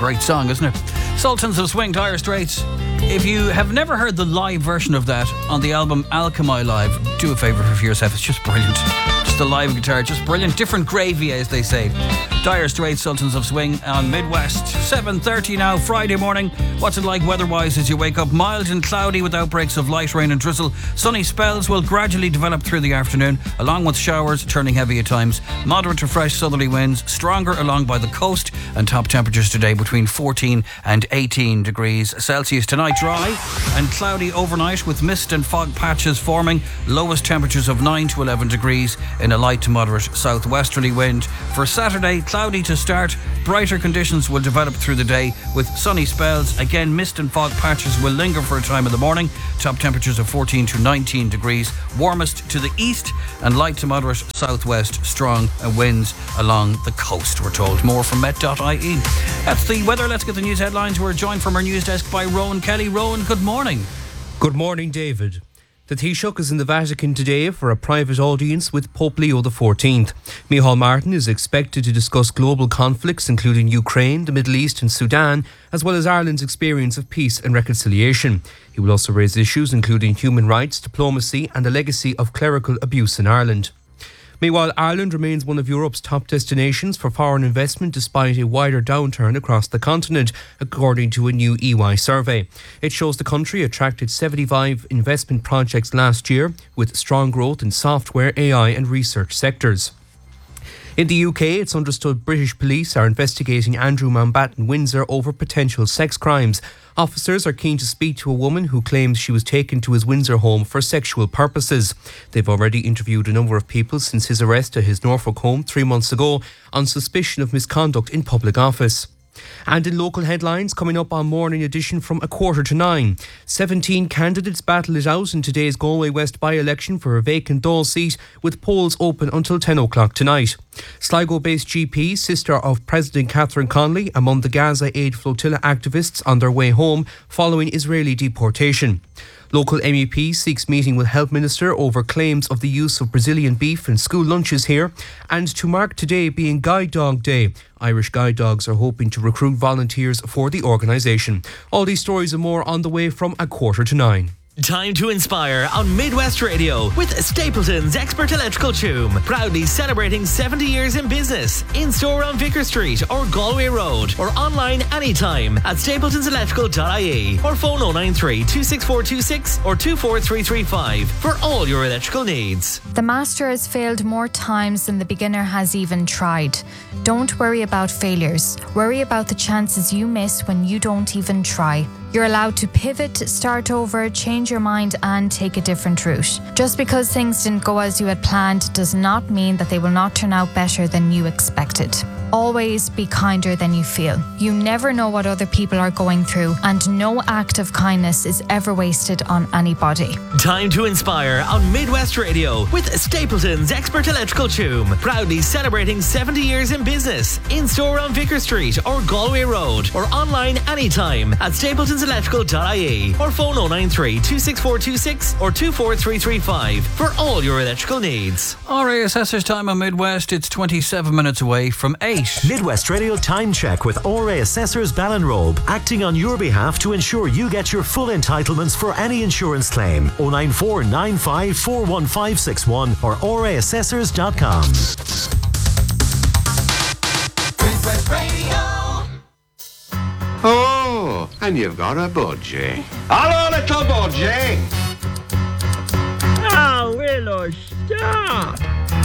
great song, isn't it? Sultans of Swing, Dire Straits. If you have never heard the live version of that on the album Alchemy Live, do a favour for yourself. It's just brilliant. Just the live guitar, just brilliant. Different gravy, as they say. Dire Straits, Sultans of Swing on Midwest. 7:30 now, Friday morning. What's it like weather-wise as you wake up? Mild and cloudy with outbreaks of light rain and drizzle. Sunny spells will gradually develop through the afternoon, along with showers turning heavy at times. Moderate to fresh southerly winds, stronger along by the coast, and top temperatures today between 14 and 18 degrees Celsius. Tonight dry and cloudy overnight with mist and fog patches forming. Lowest temperatures of 9 to 11 degrees in a light to moderate southwesterly wind. For Saturday, cloudy to start. Brighter conditions will develop through the day with sunny spells. Again, mist and fog patches will linger for a time in the morning. Top temperatures of 14 to 19 degrees. Warmest to the east and light to moderate southwest. Strong winds along the coast, we're told. More from met.ie. That's the weather. Let's get the news headlines. We're joined from our news desk by Rowan Kelly. Rowan, good morning. Good morning, David. The Taoiseach is in the Vatican today for a private audience with Pope Leo XIV. Micheál Martin is expected to discuss global conflicts including Ukraine, the Middle East and Sudan, as well as Ireland's experience of peace and reconciliation. He will also raise issues including human rights, diplomacy and the legacy of clerical abuse in Ireland. Meanwhile, Ireland remains one of Europe's top destinations for foreign investment despite a wider downturn across the continent, according to a new EY survey. It shows the country attracted 75 investment projects last year, with strong growth in software, AI and research sectors. In the UK, it's understood British police are investigating Andrew Mountbatten Windsor over potential sex crimes. Officers are keen to speak to a woman who claims she was taken to his Windsor home for sexual purposes. They've already interviewed a number of people since his arrest at his Norfolk home 3 months ago on suspicion of misconduct in public office. And in local headlines, coming up on Morning Edition from 8:45. 17 candidates battle it out in today's Galway West by-election for a vacant Dáil seat, with polls open until 10 o'clock tonight. Sligo-based GP, sister of President Catherine Connolly, among the Gaza Aid Flotilla activists on their way home following Israeli deportation. Local MEP seeks meeting with Health Minister over claims of the use of Brazilian beef in school lunches here. And to mark today being Guide Dog Day, Irish guide dogs are hoping to recruit volunteers for the organisation. All these stories and more on the way from 8:45. Time to inspire on Midwest Radio with Stapleton's Expert Electrical Choom. Proudly celebrating 70 years in business. In store on Vicar Street or Galway Road, or online anytime at stapletonselectrical.ie or phone 093 26426 or 24335 for all your electrical needs. The master has failed more times than the beginner has even tried. Don't worry about failures. Worry about the chances you miss when you don't even try. You're allowed to pivot, start over, change your mind and take a different route. Just because things didn't go as you had planned does not mean that they will not turn out better than you expected. Always be kinder than you feel. You never know what other people are going through, and no act of kindness is ever wasted on anybody. Time to inspire on Midwest Radio with Stapleton's Expert Electrical Choom. Proudly celebrating 70 years in business. In store on Vicar Street or Galway Road, or online anytime at stapletonselectrical.ie or phone 093 26426 or 24335 for all your electrical needs. RA Assessor's time on Midwest. It's 27 minutes away from 8. Midwest Radio Time Check with RA Assessors Ballinrobe, acting on your behalf to ensure you get your full entitlements for any insurance claim. 094 95 41561 or raassessors.com. Midwest Radio. Oh, and you've got a budgie. Hello, little budgie. Oh, Willow, stop.